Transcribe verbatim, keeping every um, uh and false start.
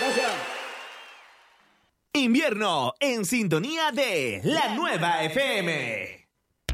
Invierno en sintonía de La Nueva F M.